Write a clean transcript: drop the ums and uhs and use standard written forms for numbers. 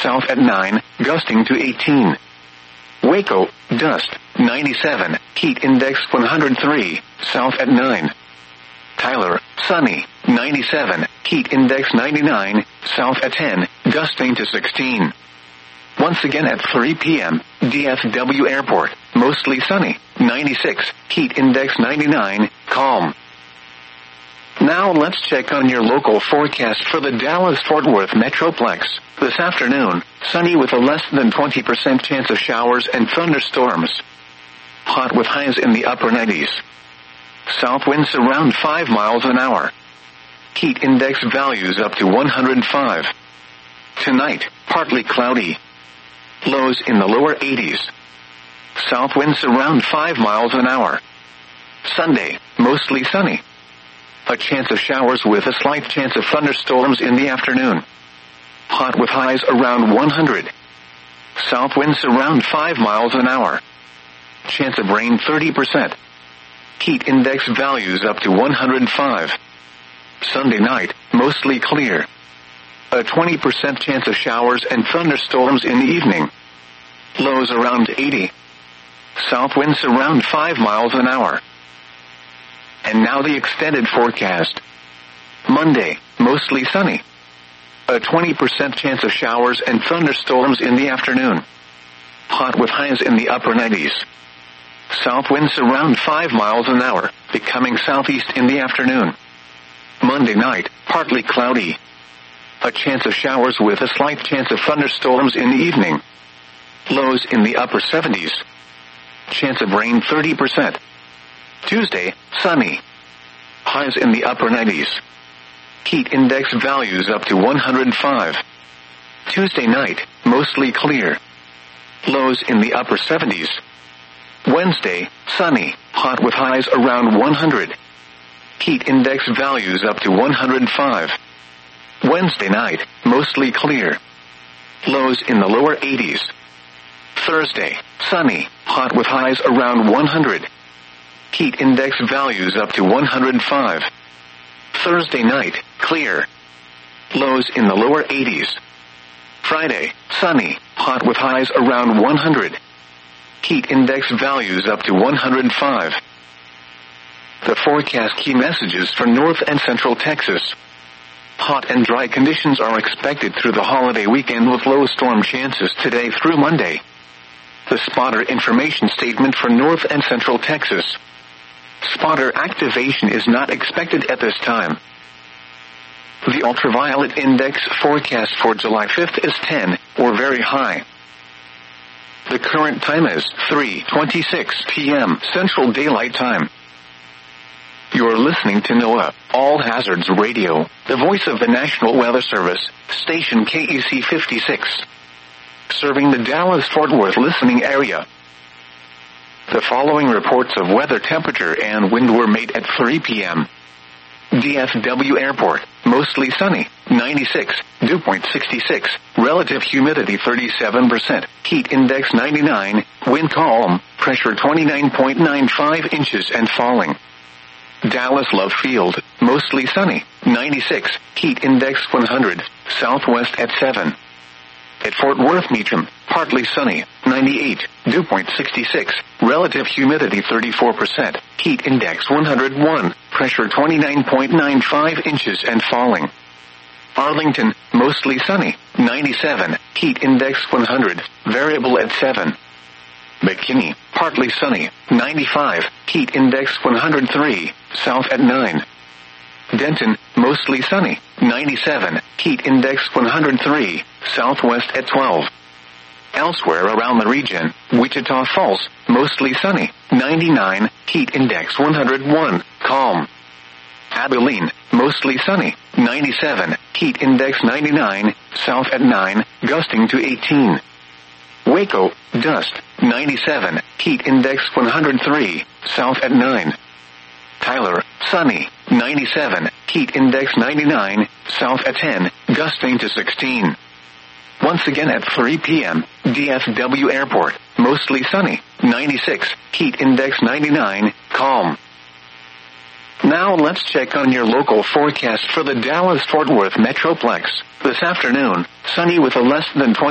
south at 9, gusting to 18. Waco, dust, 97, heat index 103, south at 9. Tyler, sunny, 97, heat index 99, south at 10, gusting to 16. Once again at 3 p.m., DFW Airport, mostly sunny, 96, heat index 99, calm. Now let's check on your local forecast for the Dallas-Fort Worth Metroplex. This afternoon, sunny with a less than 20% chance of showers and thunderstorms. Hot with highs in the upper 90s. South winds around 5 miles an hour. Heat index values up to 105. Tonight, partly cloudy. Lows in the lower 80s. South winds around 5 miles an hour. Sunday, mostly sunny. A chance of showers with a slight chance of thunderstorms in the afternoon. Hot with highs around 100. South winds around 5 miles an hour. Chance of rain 30%. Heat index values up to 105. Sunday night, mostly clear. A 20% chance of showers and thunderstorms in the evening. Lows around 80. South winds around 5 miles an hour. And now the extended forecast. Monday, mostly sunny. A 20% chance of showers and thunderstorms in the afternoon. Hot with highs in the upper 90s. South winds around 5 miles an hour, becoming southeast in the afternoon. Monday night, partly cloudy. A chance of showers with a slight chance of thunderstorms in the evening. Lows in the upper 70s. Chance of rain 30%. Tuesday, sunny. Highs in the upper 90s. Heat index values up to 105. Tuesday night, mostly clear. Lows in the upper 70s. Wednesday, sunny, hot with highs around 100. Heat index values up to 105. Wednesday night, mostly clear. Lows in the lower 80s. Thursday, sunny, hot with highs around 100. Heat index values up to 105. Thursday night, clear. Lows in the lower 80s. Friday, sunny, hot with highs around 100. Heat index values up to 105. The forecast key messages for North and Central Texas. Hot and dry conditions are expected through the holiday weekend with low storm chances today through Monday. The spotter information statement for North and Central Texas. Spotter activation is not expected at this time. The ultraviolet index forecast for July 5th is 10, or very high. The current time is 3:26 p.m. Central Daylight Time. You're listening to NOAA, All Hazards Radio, the voice of the National Weather Service, station KEC 56. Serving the Dallas-Fort Worth listening area. The following reports of weather temperature and wind were made at 3 p.m. DFW Airport, mostly sunny, 96, dew point 66, relative humidity 37%, heat index 99, wind calm, pressure 29.95 inches and falling. Dallas Love Field, mostly sunny, 96, heat index 100, southwest at 7. At Fort Worth Meacham, partly sunny, 98, dew point 66, relative humidity 34%, heat index 101, pressure 29.95 inches and falling. Arlington, mostly sunny, 97, heat index 100, variable at 7. McKinney, partly sunny, 95, heat index 103, south at 9. Denton, mostly sunny, 97, heat index 103, southwest at 12. Elsewhere around the region, Wichita Falls, mostly sunny, 99, heat index 101, calm. Abilene, mostly sunny, 97, heat index 99, south at 9, gusting to 18. Waco, dust, 97, heat index 103, south at 9. Tyler, sunny, 97, heat index 99, south at 10, gusting to 16. Once again at 3 p.m., DFW Airport, mostly sunny, 96, heat index 99, calm. Now let's check on your local forecast for the Dallas-Fort Worth Metroplex. This afternoon, sunny with a less than 20